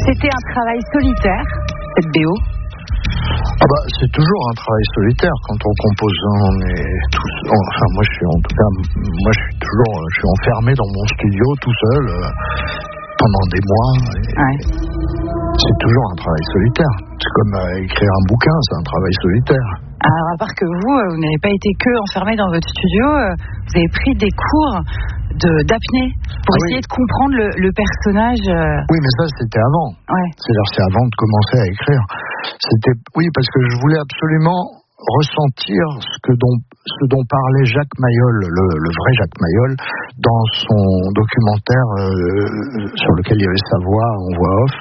C'était un travail solitaire, cette BO? C'est toujours un travail solitaire quand on compose. On est tous, enfin moi je suis en tout cas, je suis enfermé dans mon studio tout seul pendant des mois. C'est toujours un travail solitaire. C'est comme écrire un bouquin, c'est un travail solitaire. Alors à part que vous n'avez pas été que enfermé dans votre studio, vous avez pris des cours d'apnée pour essayer de comprendre le personnage. Oui, mais ça c'était avant. C'est-à-dire c'est avant de commencer à écrire. Oui, parce que je voulais absolument ressentir ce dont parlait Jacques Mayol, le vrai Jacques Mayol, dans son documentaire sur lequel il y avait sa voix en voix off.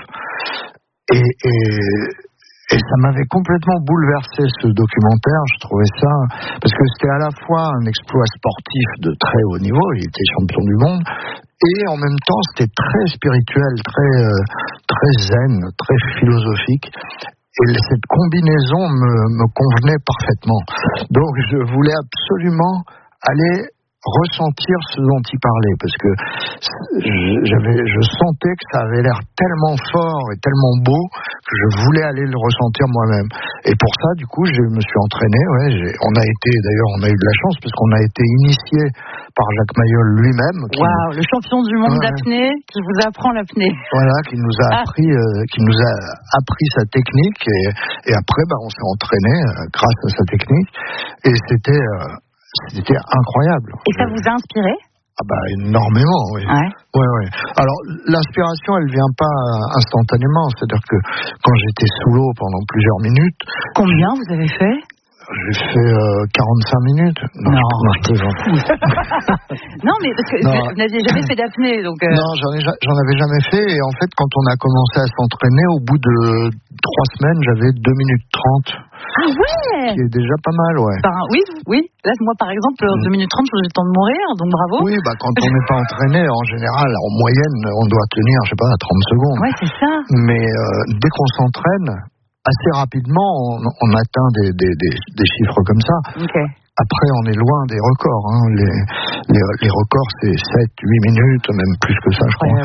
Et ça m'avait complètement bouleversé ce documentaire. Je trouvais ça parce que c'était à la fois un exploit sportif de très haut niveau, il était champion du monde, et en même temps c'était très spirituel, très zen, très philosophique. Et cette combinaison me convenait parfaitement. Donc je voulais absolument aller ressentir ce dont il parlait, parce que je sentais que ça avait l'air tellement fort et tellement beau que je voulais aller le ressentir moi-même. Et pour ça, du coup, je me suis entraîné. On a eu de la chance parce qu'on a été initié par Jacques Mayol lui-même. Le champion du monde d'apnée qui vous apprend l'apnée. Voilà, qui nous a appris sa technique et après, on s'est entraîné grâce à sa technique et c'était incroyable. Et ça vous a inspiré ? Énormément, oui. Ouais. Alors, l'inspiration, elle vient pas instantanément. C'est-à-dire que quand j'étais sous l'eau pendant plusieurs minutes... Combien vous avez fait ? J'ai fait 45 minutes. Non, non, mais parce que vous n'aviez jamais fait d'apnée, donc... Non, j'en avais jamais fait. Et en fait, quand on a commencé à s'entraîner, au bout de 3 semaines, j'avais 2 minutes 30. Ah ouais! Qui est déjà pas mal, ouais. Oui. Là, moi, par exemple, 2 minutes 30, j'ai le temps de mourir, donc bravo. Oui, quand on n'est pas entraîné, en général, en moyenne, on doit tenir, 30 secondes. Ouais, c'est ça. Mais dès qu'on s'entraîne, assez rapidement, on atteint des chiffres comme ça. Okay. Après, on est loin des records. Les records, c'est 7-8 minutes, même plus que ça, je crois.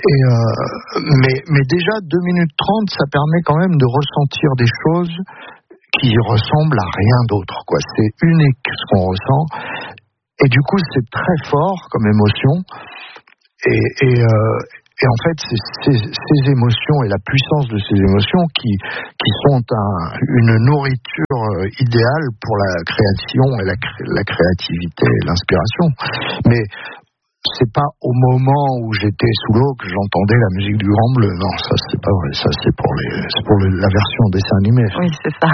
Mais déjà, 2 minutes 30, ça permet quand même de ressentir des choses qui ressemblent à rien d'autre, quoi. C'est unique ce qu'on ressent. Et du coup, c'est très fort comme émotion. Et en fait, c'est ces émotions et la puissance de ces émotions qui sont une nourriture idéale pour la création et la créativité et l'inspiration. Mais c'est pas au moment où j'étais sous l'eau que j'entendais la musique du Grand Bleu. Non, ça c'est pas vrai. Ça c'est pour la version dessin animé. Oui, c'est ça.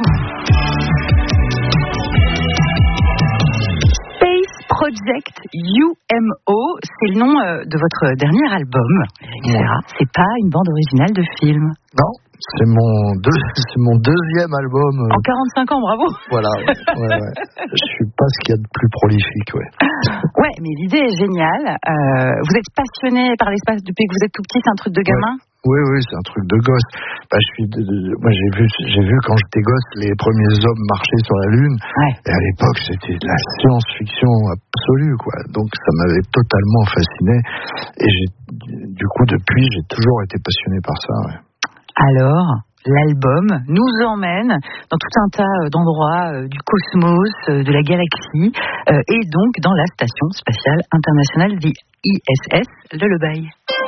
Project UMO, c'est le nom de votre dernier album, etc. C'est pas une bande originale de film. Non, c'est mon deuxième album. En 45 ans, bravo. Voilà, ouais. Je suis pas ce qu'il y a de plus prolifique, Ouais, mais l'idée est géniale. Vous êtes passionné par l'espace depuis que vous êtes tout petit, c'est un truc de gamin ? Oui, c'est un truc de gosse. Moi, j'ai vu quand j'étais gosse les premiers hommes marcher sur la Lune. Et à l'époque, c'était de la science-fiction absolue, quoi. Donc, ça m'avait totalement fasciné. Et du coup, depuis, j'ai toujours été passionné par ça. Alors, l'album nous emmène dans tout un tas d'endroits du cosmos, de la galaxie, et donc dans la Station Spatiale Internationale, the ISS de Le Bail.